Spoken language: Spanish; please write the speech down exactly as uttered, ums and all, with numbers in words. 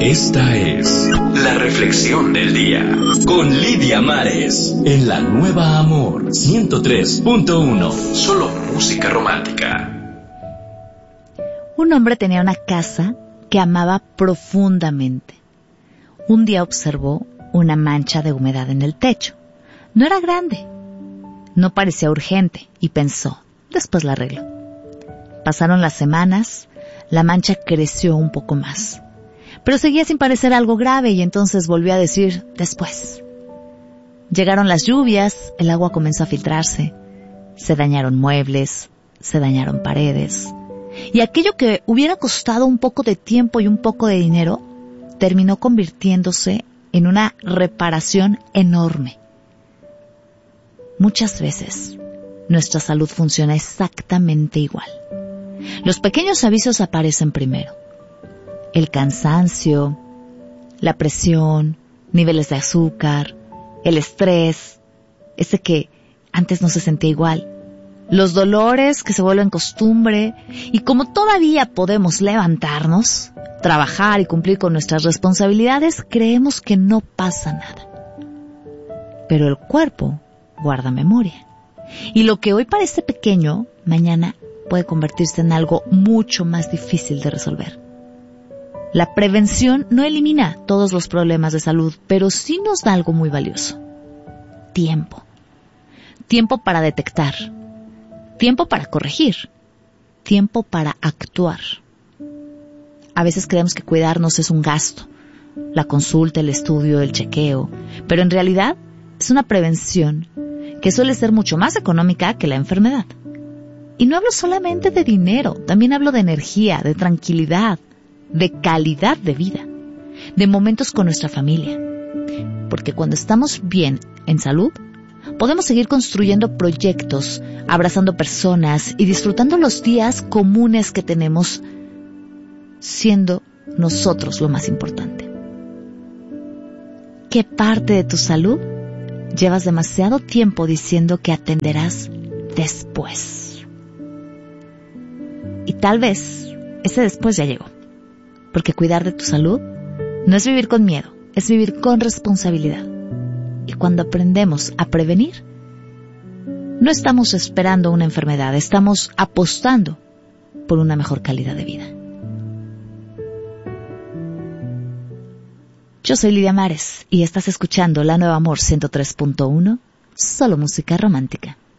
Esta es la reflexión del día con Lidia Mares en la Nueva Amor ciento tres punto uno. Solo música romántica. Un hombre tenía una casa que amaba profundamente. Un día observó una mancha de humedad en el techo. No era grande, no parecía urgente y pensó, después la arreglo. Pasaron las semanas, la mancha creció un poco más. Pero seguía sin parecer algo grave y entonces volvió a decir, después. Llegaron las lluvias, el agua comenzó a filtrarse, se dañaron muebles, se dañaron paredes. Y aquello que hubiera costado un poco de tiempo y un poco de dinero, terminó convirtiéndose en una reparación enorme. Muchas veces, nuestra salud funciona exactamente igual. Los pequeños avisos aparecen primero. El cansancio, la presión, niveles de azúcar, el estrés, ese que antes no se sentía igual, los dolores que se vuelven costumbre, y como todavía podemos levantarnos, trabajar y cumplir con nuestras responsabilidades, creemos que no pasa nada. Pero el cuerpo guarda memoria, y lo que hoy parece pequeño, mañana puede convertirse en algo mucho más difícil de resolver. La prevención no elimina todos los problemas de salud, pero sí nos da algo muy valioso. Tiempo. Tiempo para detectar. Tiempo para corregir. Tiempo para actuar. A veces creemos que cuidarnos es un gasto. La consulta, el estudio, el chequeo. Pero en realidad es una prevención que suele ser mucho más económica que la enfermedad. Y no hablo solamente de dinero, también hablo de energía, de tranquilidad, de calidad de vida, de momentos con nuestra familia. Porque cuando estamos bien en salud, podemos seguir construyendo proyectos, abrazando personas y disfrutando los días comunes que tenemos, siendo nosotros lo más importante. ¿Qué parte de tu salud llevas demasiado tiempo diciendo que atenderás después? Y tal vez ese después ya llegó. Porque cuidar de tu salud no es vivir con miedo, es vivir con responsabilidad. Y cuando aprendemos a prevenir, no estamos esperando una enfermedad, estamos apostando por una mejor calidad de vida. Yo soy Lidia Mares y estás escuchando La Nueva Amor ciento tres punto uno, solo música romántica.